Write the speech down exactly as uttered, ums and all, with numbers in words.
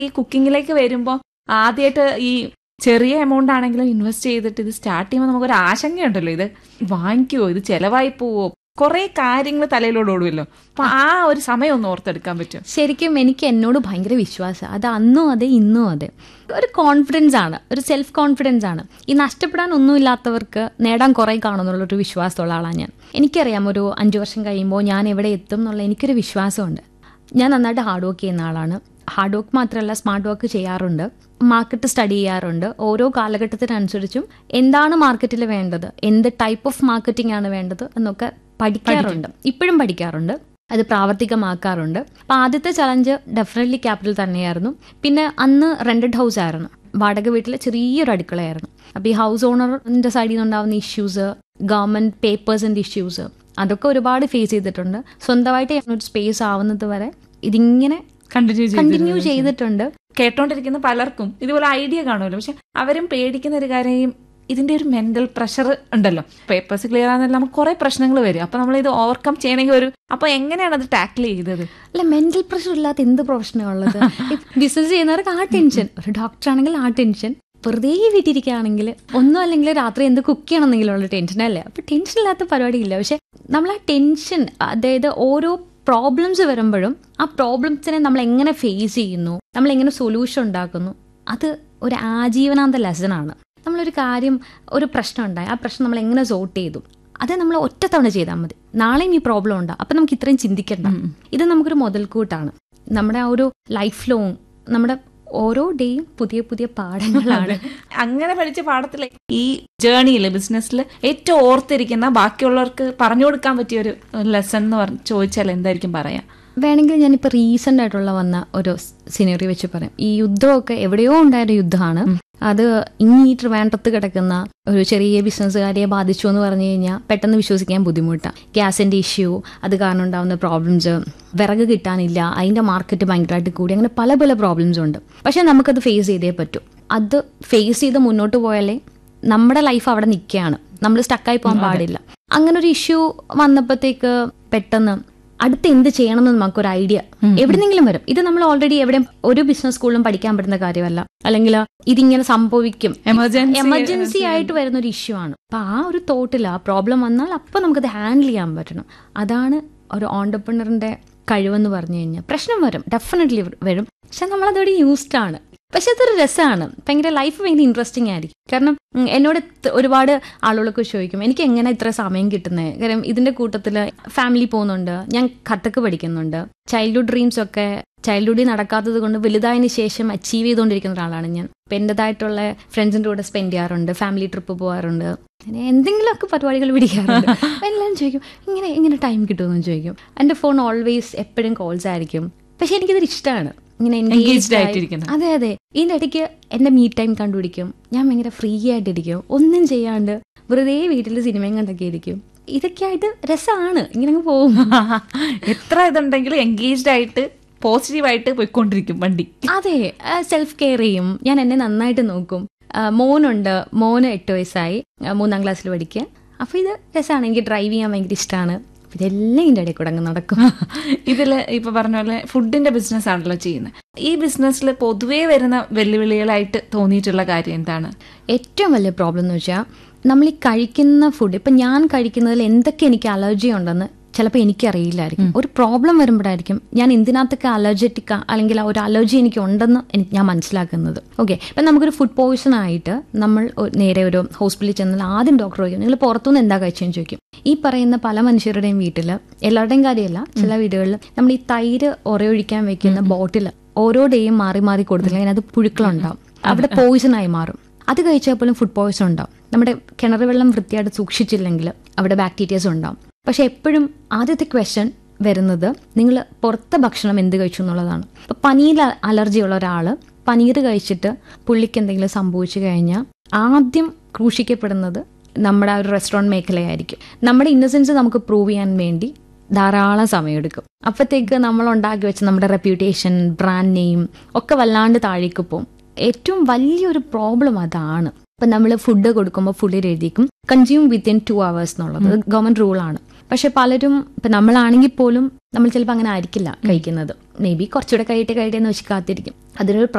ഈ കുക്കിങ്ങിലേക്ക് വരുമ്പോൾ ആദ്യമായിട്ട് ഈ ചെറിയ എമൗണ്ട് ആണെങ്കിലും ഇൻവെസ്റ്റ് ചെയ്തിട്ട് ഇത് സ്റ്റാർട്ട് ചെയ്യുമ്പോൾ നമുക്കൊരു ആശങ്കയുണ്ടല്ലോ, ഇത് വാങ്ങിക്കുവോ, ഇത് ചെലവായി പോവോ, കുറെ കാര്യങ്ങൾ തലയിലോട് ഓടുമല്ലോ. അപ്പൊ ആ ഒരു സമയം ഒന്ന് ഓർത്തെടുക്കാൻ പറ്റും. ശരിക്കും എനിക്ക് എന്നോട് ഭയങ്കര വിശ്വാസം. അത് അന്നും അതെ ഇന്നും അതെ. ഒരു കോൺഫിഡൻസ് ആണ്, ഒരു സെൽഫ് കോൺഫിഡൻസ് ആണ്. ഈ നഷ്ടപ്പെടാൻ ഒന്നുമില്ലാത്തവർക്ക് നേടാൻ കുറേ കാണുമെന്നുള്ളൊരു വിശ്വാസമുള്ള ആളാണ് ഞാൻ. എനിക്കറിയാം ഒരു അഞ്ചു വർഷം കഴിയുമ്പോൾ ഞാൻ എവിടെ എത്തും എന്നുള്ള എനിക്കൊരു വിശ്വാസമുണ്ട്. ഞാൻ നന്നായിട്ട് ഹാർഡ് വർക്ക് ചെയ്യുന്ന ആളാണ്. ഹാർഡ് വർക്ക് മാത്രമല്ല സ്മാർട്ട് വർക്ക് ചെയ്യാറുണ്ട്, മാർക്കറ്റ് സ്റ്റഡി ചെയ്യാറുണ്ട്. ഓരോ കാലഘട്ടത്തിനനുസരിച്ചും എന്താണ് മാർക്കറ്റിൽ വേണ്ടത്, എന്ത് ടൈപ്പ് ഓഫ് മാർക്കറ്റിംഗ് ആണ് വേണ്ടത് എന്നൊക്കെ പഠിക്കാറുണ്ട്, ഇപ്പോഴും പഠിക്കാറുണ്ട്, അത് പ്രാവർത്തികമാക്കാറുണ്ട്. അപ്പം ആദ്യത്തെ ചലഞ്ച് ഡെഫിനറ്റ്ലി ക്യാപിറ്റൽ തന്നെയായിരുന്നു. പിന്നെ അന്ന് റെന്റഡ് ഹൗസ് ആയിരുന്നു, വാടക വീട്ടിലെ ചെറിയൊരു അടുക്കളയായിരുന്നു. അപ്പം ഈ ഹൗസ് ഓണറിന്റെ സൈഡിൽ നിന്നുണ്ടാവുന്ന ഇഷ്യൂസ്, ഗവൺമെന്റ് പേപ്പേഴ്സിന്റെ ഇഷ്യൂസ്, അതൊക്കെ ഒരുപാട് ഫേസ് ചെയ്തിട്ടുണ്ട്. സ്വന്തമായിട്ട് ഒരു സ്പേസ് ആവുന്നത് വരെ ഇതിങ്ങനെ കണ്ടിന്യൂ കണ്ടിന്യൂ ചെയ്തിട്ടുണ്ട്. കേട്ടോണ്ടിരിക്കുന്ന പലർക്കും ഇതുപോലെ ഐഡിയ കാണുമല്ലോ, പക്ഷെ അവരും പേടിക്കുന്ന ഒരു കാര്യം ഇതിന്റെ ഒരു മെന്റൽ പ്രഷർ ഉണ്ടല്ലോ. പേപ്പേഴ്സ് ക്ലിയർ ആകുന്നതിൽ നമുക്ക് കുറെ പ്രശ്നങ്ങൾ വരും. അപ്പൊ നമ്മൾ ഇത് ഓവർകം ചെയ്യണമെങ്കിൽ ഒരു അപ്പൊ എങ്ങനെയാണ് അത് ടാക്കിൾ ചെയ്തത്? അല്ല, മെന്റൽ പ്രഷർ ഇല്ലാത്ത എന്ത് പ്രൊഫഷനുള്ളത്? ബിസിനസ് ചെയ്യുന്നവർക്ക് ആ ടെൻഷൻ, ഒരു ഡോക്ടർ ആണെങ്കിൽ ആ ടെൻഷൻ, വെറുതെ വീട്ടിരിക്കുകയാണെങ്കിൽ ഒന്നും അല്ലെങ്കിൽ രാത്രി എന്ത് കുക്ക് ചെയ്യണമെന്നെങ്കിലുള്ള ടെൻഷൻ അല്ലേ. അപ്പൊ ടെൻഷൻ ഇല്ലാത്ത പരിപാടിയില്ല. പക്ഷെ നമ്മൾ ആ ടെൻഷൻ, അതായത് ഓരോ പ്രോബ്ലംസ് വരുമ്പോഴും ആ പ്രോബ്ലംസിനെ നമ്മൾ എങ്ങനെ ഫേസ് ചെയ്യുന്നു, നമ്മൾ എങ്ങനെ സൊല്യൂഷൻ ഉണ്ടാക്കുന്നു, അത് ഒരു ആജീവനാന്ത ലെസണാണ്. നമ്മളൊരു കാര്യം, ഒരു പ്രശ്നം ഉണ്ടായി, ആ പ്രശ്നം നമ്മൾ എങ്ങനെ സോർട്ട് ചെയ്തു, അത് നമ്മൾ ഒറ്റ തവണ ചെയ്താൽ മതി. നാളെയും ഈ പ്രോബ്ലം ഉണ്ടാകും, അപ്പം നമുക്ക് ഇത്രയും ചിന്തിക്കണ്ട. ഇത് നമുക്കൊരു മുതൽക്കൂട്ടാണ്. നമ്മുടെ ആ ഒരു ലൈഫ് ലോങ്, നമ്മുടെ ഓരോ ഡേയും പുതിയ പുതിയ പാഠങ്ങളാണ്. അങ്ങനെ പഠിച്ച പാഠത്തിൽ ഈ ജേർണിയിൽ ബിസിനസ്സിൽ ഏറ്റവും ഓർത്തിരിക്കുന്ന, ബാക്കിയുള്ളവർക്ക് പറഞ്ഞു കൊടുക്കാൻ പറ്റിയ ഒരു ലെസൺ എന്ന് പറഞ്ഞ് ചോദിച്ചാൽ എന്തായിരിക്കും പറയാ? വേണമെങ്കിൽ ഞാനിപ്പോൾ റീസെന്റ് ആയിട്ടുള്ള വന്ന ഒരു സിനറി വെച്ച് പറയാം. ഈ യുദ്ധമൊക്കെ എവിടെയോ ഉണ്ടായൊരു യുദ്ധമാണ്. അത് ഇനി ഈ ട്രിവാൻഡ്രത്ത് കിടക്കുന്ന ഒരു ചെറിയ ബിസിനസ്സുകാരിയെ ബാധിച്ചു എന്ന് പറഞ്ഞു കഴിഞ്ഞാൽ പെട്ടെന്ന് വിശ്വസിക്കാൻ ബുദ്ധിമുട്ടാണ്. ഗ്യാസിന്റെ ഇഷ്യൂ, അത് കാരണം ഉണ്ടാകുന്ന പ്രോബ്ലംസ്, വിറക് കിട്ടാനില്ല, അതിന്റെ മാർക്കറ്റ് ഭയങ്കരമായിട്ട് കൂടി, അങ്ങനെ പല പല പ്രോബ്ലംസ് ഉണ്ട്. പക്ഷെ നമുക്കത് ഫേസ് ചെയ്തേ പറ്റൂ. അത് ഫേസ് ചെയ്ത് മുന്നോട്ട് പോയാലേ നമ്മുടെ ലൈഫ് അവിടെ നിൽക്കുകയാണ്, നമ്മൾ സ്റ്റക്കായി പോകാൻ പാടില്ല. അങ്ങനെ ഒരു ഇഷ്യൂ വന്നപ്പോഴത്തേക്ക് പെട്ടെന്ന് അടുത്ത് എന്ത് ചെയ്യണം എന്ന് നമുക്കൊരു ഐഡിയ എവിടെന്നെങ്കിലും വരും. ഇത് നമ്മൾ ഓൾറെഡി എവിടെ ഒരു ബിസിനസ് സ്കൂളിലും പഠിക്കാൻ പറ്റുന്ന കാര്യമല്ല, അല്ലെങ്കിൽ ഇതിങ്ങനെ സംഭവിക്കും, എമർജൻസി ആയിട്ട് വരുന്ന ഒരു ഇഷ്യൂ ആണ്. അപ്പൊ ആ ഒരു തോട്ടിൽ ആ പ്രോബ്ലം വന്നാൽ അപ്പൊ നമുക്കത് ഹാൻഡിൽ ചെയ്യാൻ പറ്റണം. അതാണ് ഒരു ഓണ്ടർപ്രണറിന്റെ കഴിവെന്ന് പറഞ്ഞു കഴിഞ്ഞാൽ. പ്രശ്നം വരും, ഡെഫിനറ്റ്ലി വരും, പക്ഷെ നമ്മളതോടെ യൂസ്ഡ് ആണ്. പക്ഷെ അതൊരു രസമാണ്, ഭയങ്കര ലൈഫ് ഭയങ്കര ഇൻട്രസ്റ്റിംഗ് ആയിരിക്കും. കാരണം എന്നോട് ഒരുപാട് ആളുകളൊക്കെ ചോദിക്കും എനിക്ക് എങ്ങനെ ഇത്ര സമയം കിട്ടുന്നത്. കാരണം ഇതിന്റെ കൂട്ടത്തിൽ ഫാമിലി പോകുന്നുണ്ട്, ഞാൻ കഥക്ക് പഠിക്കുന്നുണ്ട്, ചൈൽഡ്ഹുഡ് ഡ്രീംസ് ഒക്കെ ചൈൽഡ്ഹുഡിൽ നടക്കാത്തത് കൊണ്ട് വലുതായതിനു ശേഷം അച്ചീവ് ചെയ്തുകൊണ്ടിരിക്കുന്ന ഒരാളാണ് ഞാൻ. അപ്പം എൻ്റെതായിട്ടുള്ള ഫ്രണ്ട്സിൻ്റെ കൂടെ സ്പെൻഡ് ചെയ്യാറുണ്ട്, ഫാമിലി ട്രിപ്പ് പോകാറുണ്ട്, അങ്ങനെ എന്തെങ്കിലുമൊക്കെ പരിപാടികൾ പിടിക്കാറുണ്ട്. അപ്പം എല്ലാവരും ചോദിക്കും ഇങ്ങനെ ഇങ്ങനെ ടൈം കിട്ടുമെന്ന് ചോദിക്കും. എൻ്റെ ഫോൺ ഓൾവേസ് എപ്പോഴും കോൾസ് ആയിരിക്കും. പക്ഷെ എനിക്കിതൊരു ഇഷ്ടമാണ്, ഇങ്ങനെ എൻഗേജ്ഡ് ആയിട്ടിരിക്കുന്നത്. അതെ അതെ ഇതിന്റെ ഇടയ്ക്ക് എന്റെ മീ ടൈം കണ്ടുപിടിക്കും. ഞാൻ ഭയങ്കര ഫ്രീ ആയിട്ടിരിക്കും, ഒന്നും ചെയ്യാണ്ട് വെറുതെ വീട്ടിൽ സിനിമയും കണ്ടൊക്കെ ഇരിക്കും. ഇതൊക്കെ ആയിട്ട് രസമാണ്, ഇങ്ങനെ പോകും. എത്ര ഇതുണ്ടെങ്കിലും എൻഗേജ്ഡ് ആയിട്ട് പോസിറ്റീവായിട്ട് പോയിക്കൊണ്ടിരിക്കും വണ്ടി. അതെ, സെൽഫ് കെയർ ചെയ്യും, ഞാൻ എന്നെ നന്നായിട്ട് നോക്കും. മോനുണ്ട്, മോന് എട്ട് വയസ്സായി, മൂന്നാം ക്ലാസ്സിൽ പഠിക്കുക. അപ്പൊ ഇത് രസമാണ്, എനിക്ക് ഡ്രൈവ് ചെയ്യാൻ ഭയങ്കര ഇഷ്ടമാണ്. ഇതെല്ലാം ഇതിൻ്റെ ഇടയിൽ കൂടെ അങ്ങ് നടക്കും. ഇതിൽ ഇപ്പൊ പറഞ്ഞ പോലെ ഫുഡിന്റെ ബിസിനസ് ആണല്ലോ ചെയ്യുന്നത്. ഈ ബിസിനസ്സിൽ പൊതുവേ വരുന്ന വെല്ലുവിളികളായിട്ട് തോന്നിയിട്ടുള്ള കാര്യം എന്താണ്? ഏറ്റവും വലിയ പ്രോബ്ലം എന്ന് വെച്ചാൽ നമ്മൾ ഈ കഴിക്കുന്ന ഫുഡ്, ഇപ്പം ഞാൻ കഴിക്കുന്നതിൽ എന്തൊക്കെ എനിക്ക് അലർജി ഉണ്ടെന്ന് ചിലപ്പോൾ എനിക്കറിയില്ലായിരിക്കും. ഒരു പ്രോബ്ലം വരുമ്പോഴായിരിക്കും ഞാൻ എന്തിനകത്തൊക്കെ അലർജറ്റിക് അല്ലെങ്കിൽ ആ ഒരു അലർജി എനിക്ക് ഉണ്ടെന്ന് എനിക്ക് ഞാൻ മനസ്സിലാക്കുന്നത്. ഓക്കെ, ഇപ്പം നമുക്കൊരു ഫുഡ് പോയിസൺ ആയിട്ട് നമ്മൾ നേരെ ഒരു ഹോസ്പിറ്റലിൽ ചെന്നാൽ ആദ്യം ഡോക്ടർ ചോദിക്കും നിങ്ങൾ പുറത്തുനിന്ന് എന്താ കഴിച്ചതെന്ന് ചോദിക്കും. ഈ പറയുന്ന പല മനുഷ്യരുടെയും വീട്ടിൽ, എല്ലാവരുടെയും കാര്യമല്ല, ചില വീടുകളിൽ നമ്മൾ ഈ തൈര് ഉറയൊഴിക്കാൻ വെക്കുന്ന ബോട്ടിൽ ഓരോ ഡേയും മാറി മാറി കൊടുത്തില്ല, അതിനകത്ത് പുഴുക്കളുണ്ടാവും, അവിടെ പോയിസൺ ആയി മാറും. അത് കഴിച്ചാൽ പോലും ഫുഡ് പോയിസൺ ഉണ്ടാവും. നമ്മുടെ കിണർ വെള്ളം വൃത്തിയായിട്ട് സൂക്ഷിച്ചില്ലെങ്കിൽ അവിടെ ബാക്ടീരിയസ് ഉണ്ടാവും. പക്ഷെ എപ്പോഴും ആദ്യത്തെ ക്വസ്റ്റ്യൻ വരുന്നത് നിങ്ങൾ പുറത്തെ ഭക്ഷണം എന്ത് കഴിച്ചു എന്നുള്ളതാണ്. ഇപ്പം പനീർ അലർജി ഉള്ള ഒരാൾ പനീർ കഴിച്ചിട്ട് പുള്ളിക്ക് എന്തെങ്കിലും സംഭവിച്ചു കഴിഞ്ഞാൽ ആദ്യം ക്രൂശിക്കപ്പെടുന്നത് നമ്മുടെ ആ ഒരു റെസ്റ്റോറൻറ്റ് മേഖലയായിരിക്കും. നമ്മുടെ ഇന്നസെൻസ് നമുക്ക് പ്രൂവ് ചെയ്യാൻ വേണ്ടി ധാരാളം സമയമെടുക്കും. അപ്പോഴത്തേക്ക് നമ്മൾ ഉണ്ടാക്കി വെച്ച നമ്മുടെ റെപ്യൂട്ടേഷൻ, ബ്രാൻഡ് നെയിം ഒക്കെ വല്ലാണ്ട് താഴേക്ക് പോകും. ഏറ്റവും വലിയൊരു പ്രോബ്ലം അതാണ്. ഇപ്പം നമ്മൾ ഫുഡ് കൊടുക്കുമ്പോൾ ഫുഡിൽ എഴുതിക്കും കൺസ്യൂം വിത്തിൻ ടു അവേഴ്സ് എന്നുള്ളത് ഗവൺമെന്റ് റൂളാണ്. പക്ഷെ പലരും ഇപ്പം നമ്മളാണെങ്കിൽ പോലും നമ്മൾ ചിലപ്പോൾ അങ്ങനെ ആയിരിക്കില്ല കഴിക്കുന്നത്. മേ ബി കുറച്ചുകൂടെ കഴിയട്ടെ കഴിയട്ടെ എന്ന് വെച്ച് കാത്തിരിക്കും. അതിനൊരു